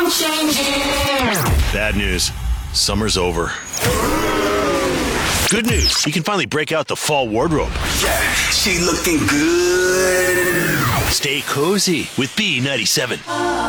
I'm changing. Bad news. Summer's over. Good news. You can finally break out the fall wardrobe. Yeah, she looking good. Stay cozy with B97.